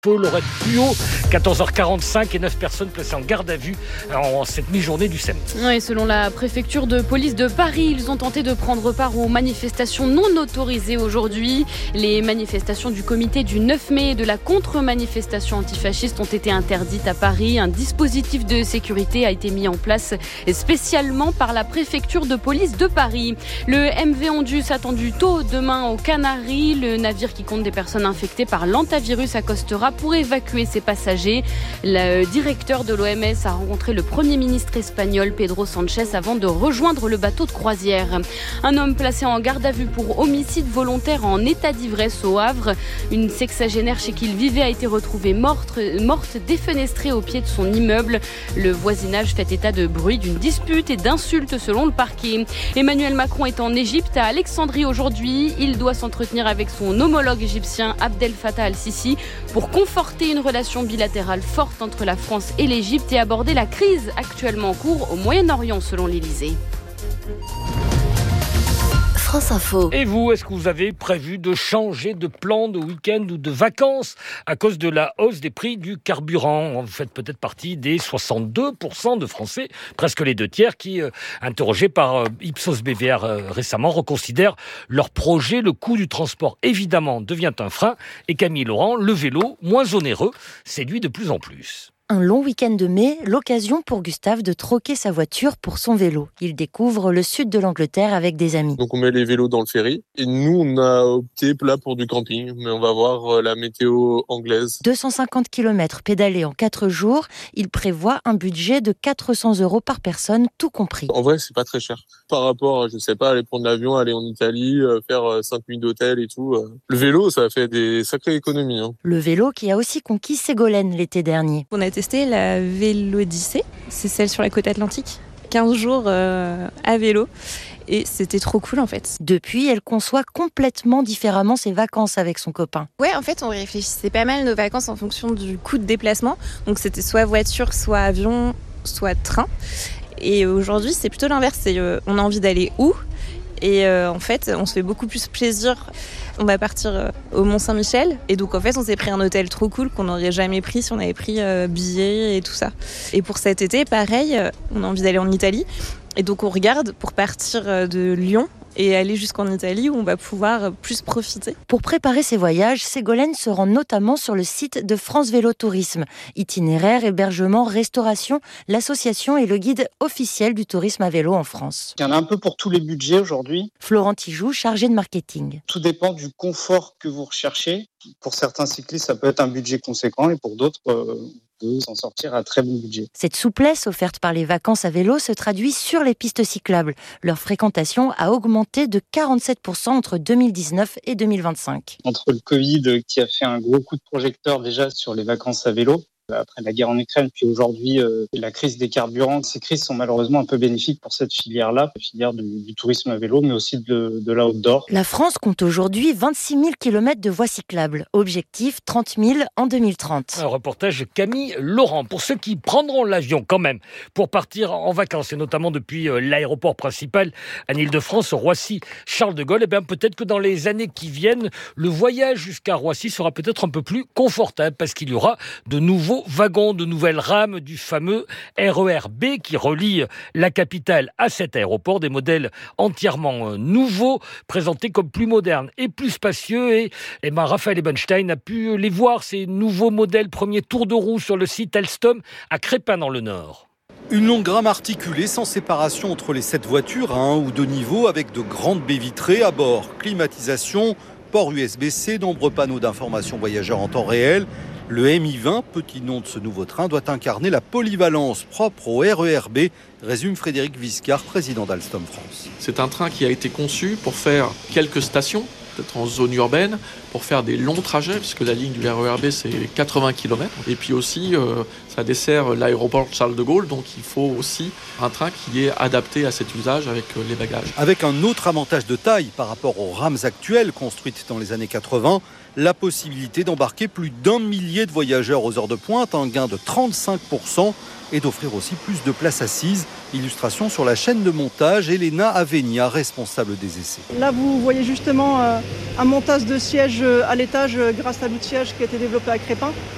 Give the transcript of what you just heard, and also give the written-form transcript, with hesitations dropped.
Lorette Puot, 14h45 et 9 personnes placées en garde à vue en cette mi-journée du samedi. Oui, selon la préfecture de police de Paris, ils ont tenté de prendre part aux manifestations non autorisées aujourd'hui. Les manifestations du comité du 9 mai et de la contre-manifestation antifasciste ont été interdites à Paris. Un dispositif de sécurité a été mis en place spécialement par la préfecture de police de Paris. Le MV Ondus attendu tôt demain aux Canaries. Le navire qui compte des personnes infectées par l'hantavirus accostera pour évacuer ses passagers. Le directeur de l'OMS a rencontré le Premier ministre espagnol Pedro Sánchez avant de rejoindre le bateau de croisière. Un homme placé en garde à vue pour homicide volontaire en état d'ivresse au Havre. Une sexagénaire chez qui il vivait a été retrouvée morte défenestrée au pied de son immeuble. Le voisinage fait état de bruit, d'une dispute et d'insultes selon le parquet. Emmanuel Macron est en Égypte, à Alexandrie aujourd'hui. Il doit s'entretenir avec son homologue égyptien Abdel Fattah al-Sisi pour conforter une relation bilatérale forte entre la France et l'Égypte et aborder la crise actuellement en cours au Moyen-Orient, selon l'Élysée. France Info. Et vous, est-ce que vous avez prévu de changer de plan de week-end ou de vacances à cause de la hausse des prix du carburant? Vous faites peut-être partie des 62% de Français, presque les 2/3, qui, interrogés par Ipsos BVR récemment, reconsidèrent leur projet. Le coût du transport, évidemment, devient un frein. Et Camille Laurent, le vélo, moins onéreux, séduit de plus en plus. Un long week-end de mai, l'occasion pour Gustave de troquer sa voiture pour son vélo. Il découvre le sud de l'Angleterre avec des amis. Donc on met les vélos dans le ferry et nous on a opté là pour du camping, mais on va voir la météo anglaise. 250 km pédalés en 4 jours, il prévoit un budget de 400 € par personne, tout compris. En vrai c'est pas très cher par rapport, je sais pas, aller prendre l'avion, aller en Italie, faire 5 nuits d'hôtel et tout. Le vélo ça fait des sacrées économies. Le vélo qui a aussi conquis Ségolène l'été dernier. On a testé la Vélodyssée, c'est celle sur la côte atlantique. 15 jours à vélo et c'était trop cool en fait. Depuis, elle conçoit complètement différemment ses vacances avec son copain. Ouais, en fait, on réfléchissait pas mal nos vacances en fonction du coût de déplacement. Donc c'était soit voiture, soit avion, soit train. Et aujourd'hui, c'est plutôt l'inverse. On a envie d'aller où ? Et en fait, on se fait beaucoup plus plaisir. On va partir au Mont-Saint-Michel. Et donc, en fait, on s'est pris un hôtel trop cool qu'on n'aurait jamais pris si on avait pris billets et tout ça. Et pour cet été, pareil, on a envie d'aller en Italie. Et donc, on regarde pour partir de Lyon et aller jusqu'en Italie où on va pouvoir plus profiter. Pour préparer ses voyages, Ségolène se rend notamment sur le site de France Vélo Tourisme. Itinéraire, hébergement, restauration, l'association est le guide officiel du tourisme à vélo en France. Il y en a un peu pour tous les budgets aujourd'hui. Florent Tijoux, chargé de marketing. Tout dépend du confort que vous recherchez. Pour certains cyclistes, ça peut être un budget conséquent et pour d'autres, peut s'en sortir à très bon budget. Cette souplesse offerte par les vacances à vélo se traduit sur les pistes cyclables. Leur fréquentation a augmenté de 47% entre 2019 et 2025. Entre le Covid qui a fait un gros coup de projecteur déjà sur les vacances à vélo, après la guerre en Ukraine, puis aujourd'hui la crise des carburants. Ces crises sont malheureusement un peu bénéfiques pour cette filière-là, la filière du tourisme à vélo, mais aussi de l'outdoor. La France compte aujourd'hui 26 000 km de voies cyclables. Objectif 30 000 en 2030. Un reportage de Camille Laurent. Pour ceux qui prendront l'avion quand même pour partir en vacances, et notamment depuis l'aéroport principal en Île-de-France, Roissy-Charles de Gaulle, peut-être que dans les années qui viennent, le voyage jusqu'à Roissy sera peut-être un peu plus confortable parce qu'il y aura de nouveaux wagons, de nouvelles rames du fameux RER-B qui relie la capitale à cet aéroport, des modèles entièrement nouveaux, présentés comme plus modernes et plus spacieux. Et Raphaël Ebenstein a pu les voir, ces nouveaux modèles, premier tour de roue sur le site Alstom à Crespin dans le Nord. Une longue rame articulée sans séparation entre les 7 voitures à 1 ou 2 niveaux avec de grandes baies vitrées à bord, climatisation, port USB-C, nombreux panneaux d'information voyageurs en temps réel. Le MI20, petit nom de ce nouveau train, doit incarner la polyvalence propre au RER-B, résume Frédéric Viscard, président d'Alstom France. C'est un train qui a été conçu pour faire quelques stations, peut-être en zone urbaine, pour faire des longs trajets, puisque la ligne du RER-B c'est 80 km. Et puis aussi, ça dessert l'aéroport Charles de Gaulle, donc il faut aussi un train qui est adapté à cet usage avec les bagages. Avec un autre avantage de taille par rapport aux rames actuelles construites dans les années 80, la possibilité d'embarquer plus d'1 millier de voyageurs aux heures de pointe, un gain de 35%, et d'offrir aussi plus de places assises. Illustration sur la chaîne de montage, Elena Avenia, responsable des essais. Là, vous voyez justement un montage de sièges à l'étage grâce à l'outillage qui a été développé à Crespin.